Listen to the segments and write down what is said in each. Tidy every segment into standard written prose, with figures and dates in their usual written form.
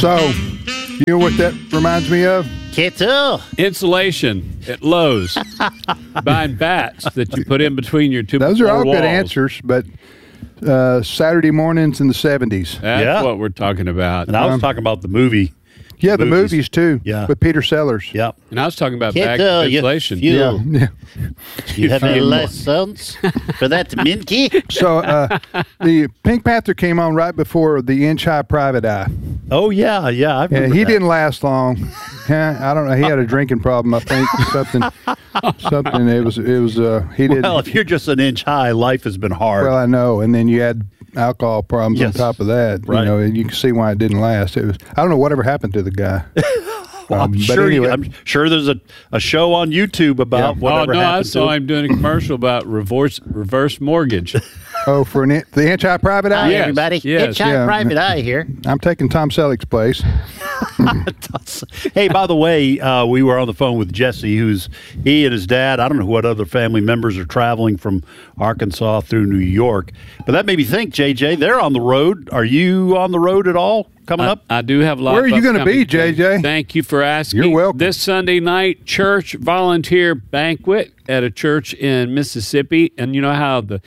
So, you know what that reminds me of? Kettle. Insulation at Lowe's. Buying bats that you put in between your two Those are all walls. good answers, but Saturday mornings in the 70s. That's what we're talking about. And I was talking about the movie. Yeah, the movies too. Yeah. With Peter Sellers. Yep. And I was talking about back Kettle, insulation. you Yeah. You have any lessons for that minky? So the Pink Panther came on right before the Inch High Private Eye. Oh, yeah. I Yeah, remember he that. didn't last long. I don't know. He had a drinking problem, I think. Something. It was. He didn't. Well, if you're just an inch high, life has been hard. Well, I know. And then you had alcohol problems on Yes. top of that. Right. You know, and you can see why it didn't last. It was. I don't know whatever happened to the guy. I'm but sure. anyway. I'm sure there's a show on YouTube about Yeah. whatever I happened saw to him. him doing a commercial about reverse mortgage. Oh, for the Inch High Private Eye. Hi, Yes, everybody. yes. It's Shot Yeah. Private Eye here. I'm taking Tom Selleck's place. Hey, by the way, we were on the phone with Jesse, he and his dad. I don't know what other family members are traveling from Arkansas through New York, but that made me think, JJ, they're on the road. Are you on the road at all coming up? I do have a lot. Where are you going gonna be, JJ? Thank you for asking. You're welcome. This Sunday night, church volunteer banquet at a church in Mississippi, and you know how the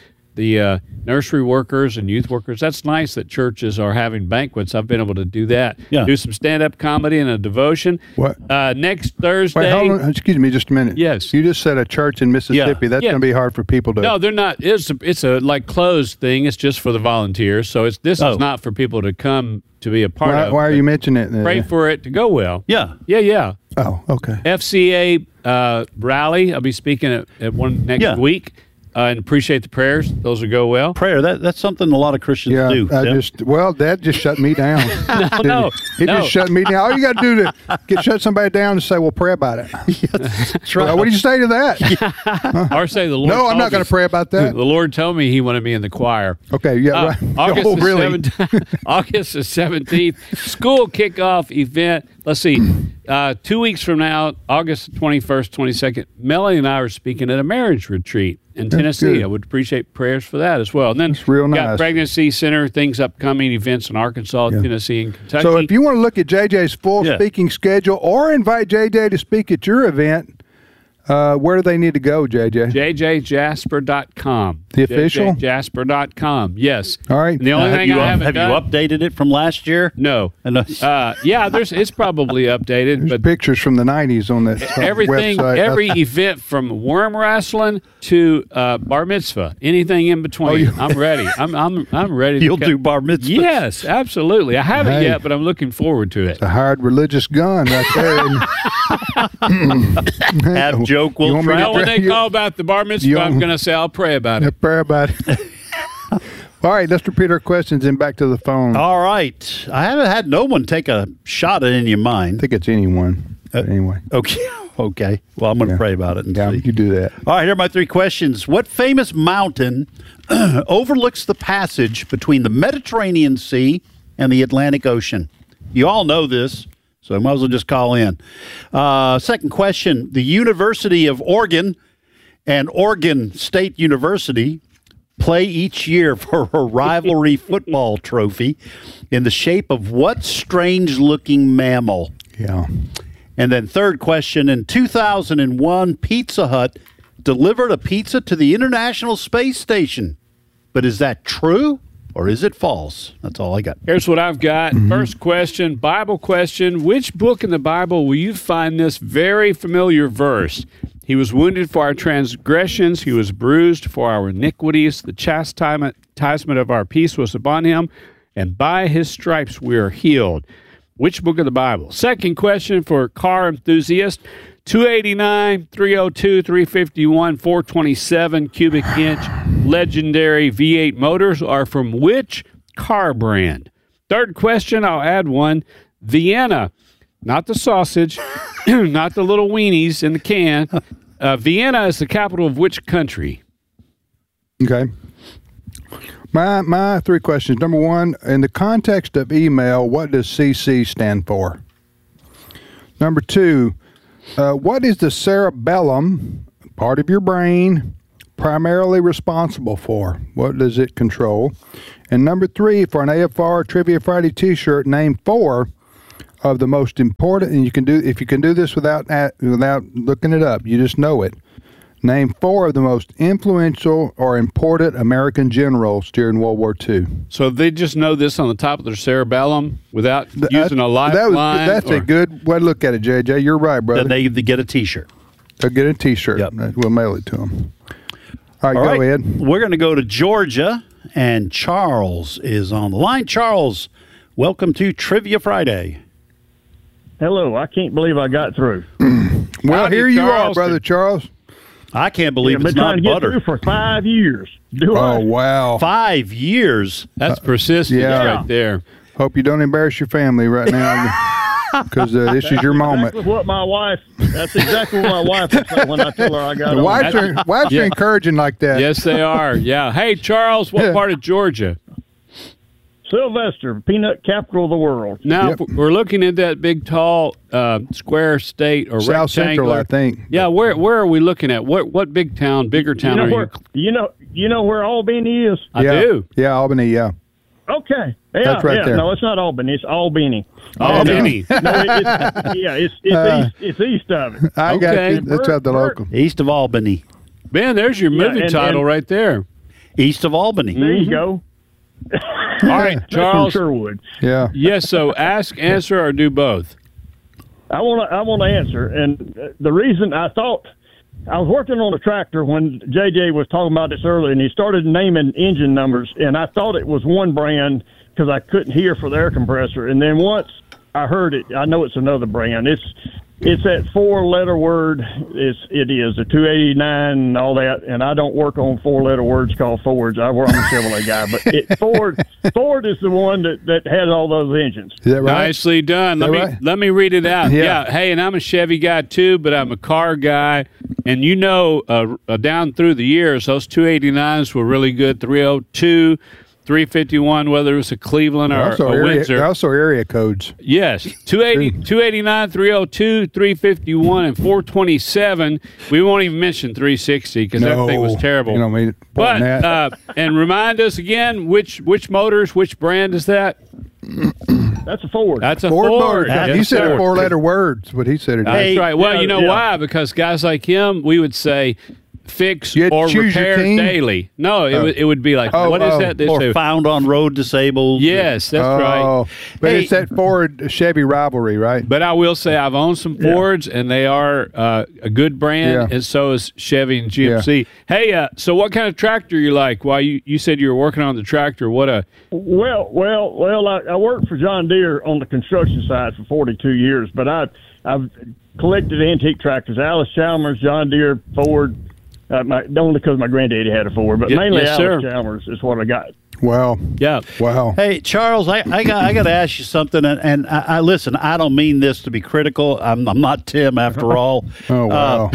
nursery workers and youth workers. That's nice that churches are having banquets. I've been able to do that. Yeah. Do some stand-up comedy and a devotion. What? Next Thursday. Wait, hold on. Excuse me just a minute. Yes. You just said a church in Mississippi. That's Yeah. going to be hard for people to. No, they're not. It's a like closed thing. It's just for the volunteers. So this is not for people to come to be a part of. Why are you mentioning it? Pray for it to go well. Yeah. Yeah. Oh, okay. FCA rally. I'll be speaking at one next week, and appreciate the prayers. Those will go well. Prayer, that's something a lot of Christians Yeah, do. Tim. Dad just shut me down. No, He just shut me down. All you got to do to shut somebody down is say, "Well, pray about it." That's right. Well, what do you say to that? Or say the Lord. No, I'm told not going me- to pray about that. The Lord told me He wanted me in the choir. Okay, yeah, right. August, Oh, the really? August the 17th, school kickoff event. Let's see, 2 weeks from now, August 21st, 22nd, Melanie and I are speaking at a marriage retreat in Tennessee. good. I would appreciate prayers for that as well. And then That's real got nice. pregnancy center, things upcoming, events in Arkansas, Tennessee, and Kentucky. So if you want to look at JJ's full speaking schedule or invite JJ to speak at your event, where do they need to go, JJ? JJJasper.com. The official? JJJasper.com, yes. All right. And the only thing I haven't have done, you updated it from last year? No. Yeah, it's probably updated, There's but pictures from the 90s on that everything, website. every event from worm wrestling to bar mitzvah, anything in between, I'm ready. I'm ready. You'll do bar mitzvah? Yes, absolutely. I haven't Hey. yet, but I'm looking forward to it. a hard religious gun right there. Have joke You will want me to Now, when travel. they call about the bar mitzvah, you- I'm going to say I'll pray about Yeah, it. pray about it. All right, let's repeat our questions and back to the phone. All right. I haven't had no one take a shot at any of I mine. think it's anyone. But anyway. Okay. Okay. Well, I'm going to pray about it and Yeah, see. you do that. All right, here are my 3 questions. What famous mountain overlooks the passage between the Mediterranean Sea and the Atlantic Ocean? You all know this, so I might as well just call in. Second question. The University of Oregon and Oregon State University play each year for a rivalry football trophy in the shape of what strange-looking mammal? Yeah. And then third question, in 2001, Pizza Hut delivered a pizza to the International Space Station. But is that true or is it false? That's all I got. Here's what I've got. First question, Bible question. Which book in the Bible will you find this very familiar verse? He was wounded for our transgressions. He was bruised for our iniquities. The chastisement of our peace was upon him, and by his stripes we are healed. Which book of the Bible? Second question for car enthusiast. 289, 302, 351, 427 cubic inch legendary V8 motors are from which car brand? Third question, I'll add one. Vienna, not the sausage, not the little weenies in the can. Vienna is the capital of which country? Okay. My 3 questions. Number 1, in the context of email, what does CC stand for? Number 2, what is the cerebellum, part of your brain, primarily responsible for? What does it control? And number 3, for an AFR Trivia Friday t-shirt, name 4 of the most important, and if you can do this without looking it up, you just know it. Name 4 of the most influential or important American generals during World War II. So they just know this on the top of their cerebellum without using a lifeline? That's a good way to look at it, JJ. You're right, brother. Then they get a T-shirt. They'll get a T-shirt. Yep. We'll mail it to them. All right, All go right. ahead. We're going to go to Georgia, and Charles is on the line. Charles, welcome to Trivia Friday. Hello, I can't believe I got through. Well, Howdy, here you are, Charles. brother Charles. I can't believe I've it's been trying not to get butter. through for 5 years. Do I? Oh, wow. 5 years. That's persistence yeah. right there. Hope you don't embarrass your family right now, because this is your moment. That's exactly what my wife would say when I tell her I got The on. wives are encouraging like that. Yes, they are. Yeah. Hey, Charles, what Yeah. part of Georgia? Sylvester, peanut capital of the world. Now, Yep. we're looking at that big, tall, square state or South Central, rectangular. I think. Yeah, where are we looking at? What bigger town are you? You know where Albany is? I yeah. do. Yeah, Albany, yeah. Okay. Yeah, That's right there. No, it's not Albany. It's Albany. Albany. It's east of it. I got Okay. you. That's at the Bert- local. East of Albany. Man, there's your movie and- title and- right there. East of Albany. There you go. All right, That's from Charles. Sherwood. Yeah. Yes, so ask, answer, or do both. I want to answer, and the reason I thought I was working on a tractor when JJ was talking about this earlier, and he started naming engine numbers, and I thought it was one brand because I couldn't hear for the air compressor, and then once I heard it, I know it's another brand. It's that 4-letter word. It is a 289 and all that, and I don't work on 4-letter words called Fords. I'm a Chevrolet guy, but Ford is the one that has all those engines. Is that right? Nicely done. Is that right? Let me read it out. Yeah. Hey, and I'm a Chevy guy too, but I'm a car guy. And down through the years, those 289s were really good. 302, 351, whether it was a Cleveland or a Windsor. They're also area codes. Yes, 289, 302, 351, and 427. We won't even mention 360 because that thing was terrible. You don't mean it. But and remind us again which motors, which brand is that? That's a Ford. That's a Ford Ford. motor. Yes, He said sir. a 4-letter words, but he said it. That's Hey, right. Well, yeah, you know yeah. why? Because guys like him, we would say fix You had to or choose your repair team? daily. No, it would be like, Oh, what is oh. that? They Or say- found on road disabled. yes, that's right. Oh, but Hey. it's that Ford Chevy rivalry, right? But I will say I've owned some Fords, and they are a good brand, Yeah. and so is Chevy and GMC. Hey, so what kind of tractor you like? Why you said you were working on the tractor? What a Well, I worked for John Deere on the construction side for 42 years, but I've collected antique tractors: Alice Chalmers, John Deere, Ford. Only because my granddaddy had a Ford, but mainly yes, Alice sir. Chalmers is what I got. Wow. yeah. Wow. Hey, Charles, I got to ask you something, and I listen. I don't mean this to be critical. I'm not Tim, after all. Oh, wow.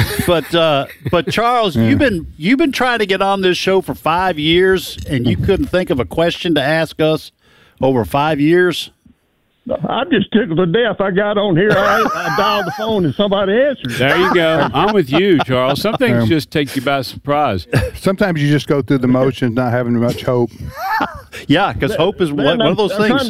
But Charles, you've been trying to get on this show for 5 years, and you couldn't think of a question to ask us over 5 years. I'm just tickled to death. I got on here, I dialed the phone, and somebody answered. There you go. I'm with you, Charles. Some things just take you by surprise. Sometimes you just go through the motions, not having much hope. Yeah, because hope is Man, one of those things.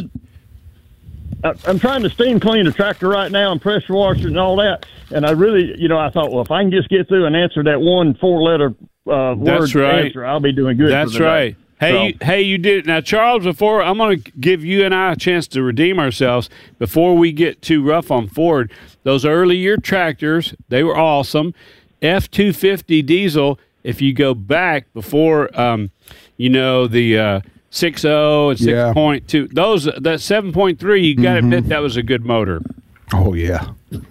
I'm trying to steam clean a tractor right now and pressure wash it and all that. And I really, I thought, well, if I can just get through and answer that one 4-letter word right. answer, I'll be doing good. That's for the right. Day. Hey, you did it. Now, Charles, before I'm going to give you and I a chance to redeem ourselves before we get too rough on Ford. Those early year tractors, they were awesome. F-250 diesel, if you go back before, the 6.0 and 6.2, that 7.3, you got to admit that was a good motor. Oh, yeah.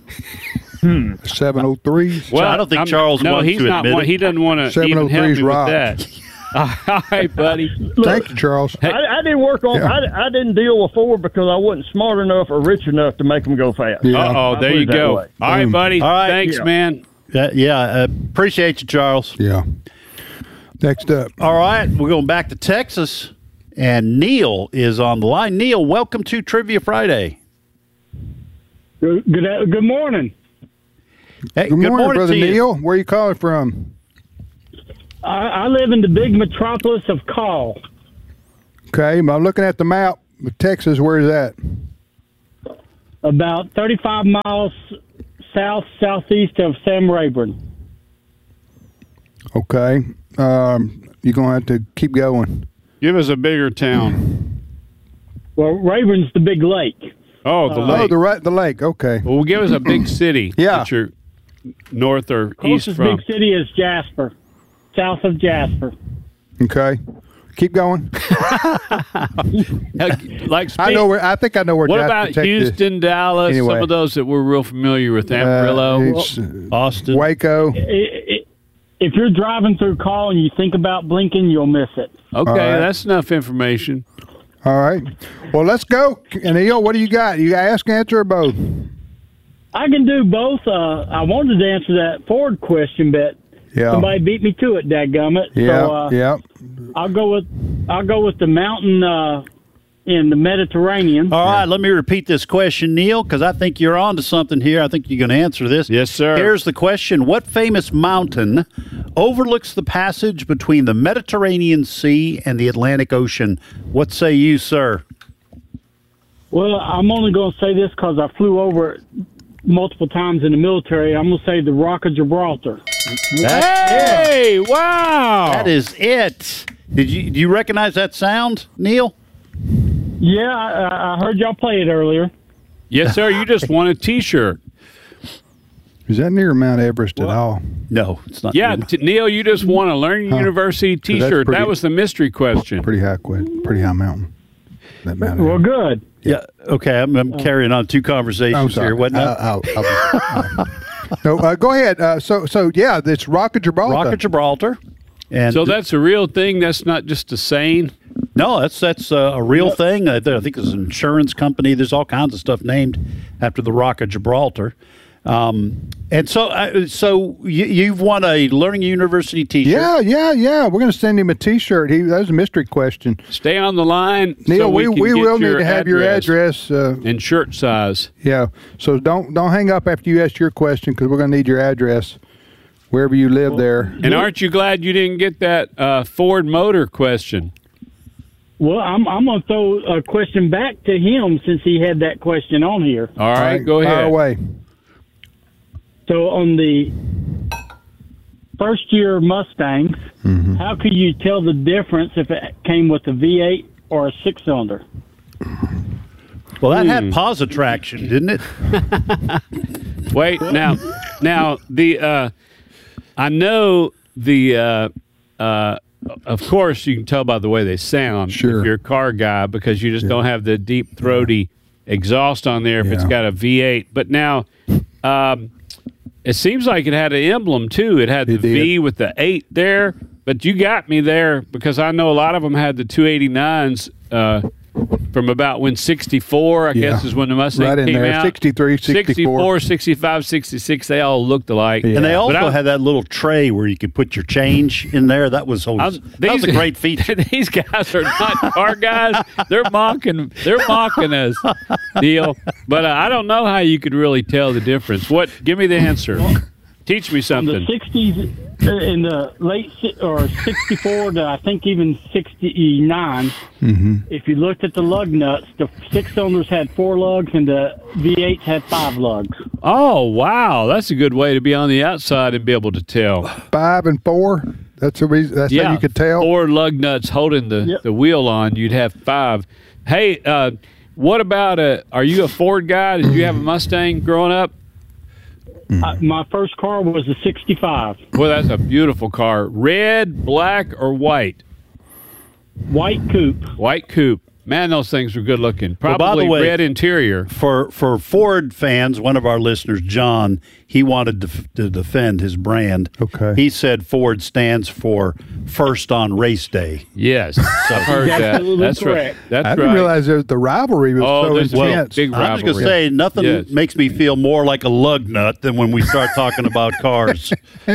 703s. Well, I don't think Charles wants he's to not admit one. it. He doesn't want to even help 703s me rock. with that. All right, buddy. Thank you, Charles. I didn't work on. Yeah. I didn't deal with Ford because I wasn't smart enough or rich enough to make them go fast. Yeah. Uh-oh, I'll there put you it that go. way. All right, buddy. All right. Thanks, Yeah. man. Appreciate you, Charles. Yeah. Next up. All right, we're going back to Texas, and Neil is on the line. Neil, welcome to Trivia Friday. Good morning. Hey, Good morning, Brother to you. Neil. Where are you calling from? I live in the big metropolis of Call. Okay, I'm looking at the map of Texas. Where is that? about 35 miles southeast of Sam Rayburn. Okay. You're going to have to keep going. Give us a bigger town. Well, Rayburn's the big lake. Oh, the lake. The lake. Okay. Well, give us a big city. Yeah. That you're north or east Closest from. big city is Jasper, south of Jasper. Okay. Keep going. Like I know where. I think I know where. What Jasper, about Texas is. Houston, Dallas? Anyway. Some of those that we're real familiar with. Amarillo. It's, Austin. Waco. If you're driving through Call and you think about blinking, you'll miss it. Okay, right. that's enough information. All right. Well, let's go. And Neil, what do you got? You got ask, answer, or both? I can do both. I wanted to answer that Ford question, but Yeah. somebody beat me to it, dadgummit. Yeah. So yeah. I'll go with the mountain in the Mediterranean. All right, let me repeat this question, Neil, because I think you're on to something here. I think you're going to answer this. Yes, sir. Here's the question. What famous mountain overlooks the passage between the Mediterranean Sea and the Atlantic Ocean? What say you, sir? Well, I'm only going to say this because I flew over it multiple times in the military. I'm going to say the Rock of Gibraltar. Hey, wow. That is it. Do you recognize that sound, Neil? Yeah, I heard y'all play it earlier. Yes, sir. You just won a T-shirt. Is that near Mount Everest at all? No, it's not. Yeah, Neil, you just won a Learning University T-shirt. pretty- That was the mystery question. Pretty high mountain. That mountain. Well, good. Yeah. Okay, I'm carrying on two I'm conversations sorry. here. What now? No, go ahead. So yeah, it's Rock of Gibraltar. Rock of Gibraltar. And So that's a real thing. That's not just a saying. no, that's a real thing. I think there's an insurance company. There's all kinds of stuff named after the Rock of Gibraltar. And so you've won a Learning University T-shirt. Yeah. We're going to send him a T-shirt. That was a mystery question. Stay on the line. Neil, so we can will get need to have your address. and shirt size. Yeah. So don't hang up after you ask your question because we're going to need your address wherever you live there. And aren't you glad you didn't get that Ford Motor question? Well, I'm going to throw a question back to him since he had that question on here. All right, go Fire ahead. away. So on the first year Mustangs, how could you tell the difference if it came with a V8 or a six-cylinder? Well, that had pause traction, didn't it? Wait, now the I know the of course you can tell by the way they sound Sure. if you're a car guy because you just don't have the deep throaty exhaust on there if it's Yeah. got a V8. But now it seems like it had an emblem too. It had the It did. V with the 8 there. But you got me there because I know a lot of them had the 289s from about when 64, I guess, is when the Mustang Right in came there. out. 63, 64. 65, 66, they all looked alike. Yeah. And they But also had that little tray where you could put your change in there. That was that was a great feature. These guys are not car guys. They're mocking us, Neil. But I don't know how you could really tell the difference. Give me the answer. Teach me In the something. 60s, in the late or 64 to I think even 69, if you looked at the lug nuts, the six-cylinders had 4 lugs and the V8s had 5 lugs. Oh, wow. That's a good way to be on the outside and be able to tell. 5 and 4. That's the reason. That's how you could tell. 4 lug nuts holding the wheel on. You'd have 5. Hey, what about are you a Ford guy? Did you have a Mustang growing up? My first car was a 65. Well, that's a beautiful car. Red, black, or white? White coupe. White coupe. Man, those things were good looking. Well, Probably by the way, red interior. For Ford fans, one of our listeners, John, he wanted to defend his brand. Okay. He said Ford stands for first on race day. Yes, I've heard that. absolutely That's correct. right. That's I didn't right. realize the rivalry was so there's intense. big I'm just going to rivalry. say, nothing Yes. makes me feel more like a lug nut than when we start talking about cars. All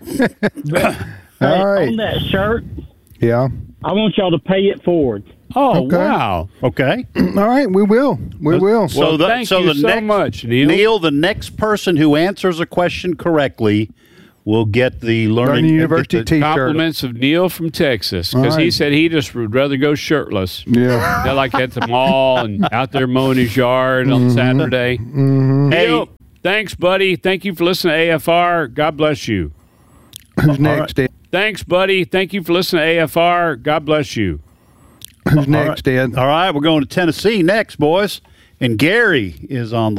right. On that shirt, Yeah. I want y'all to pay it forward. Oh, Okay. wow. Okay? All right. We will. We will. Well, thank you so much, Neil. Neil, the next person who answers a question correctly will get the Learning University T-shirt. Compliments of Neil from Texas, because All he right. said he just would rather go shirtless. Yeah. They're like at the mall and out there mowing his yard on Saturday. Neil, thanks, buddy. Thank you for listening to AFR. God bless you. Who's next, Ed? Thanks, buddy. Thank you for listening to AFR. God bless you. Who's next, Ed? All right, we're going to Tennessee next, boys. And Gary is on the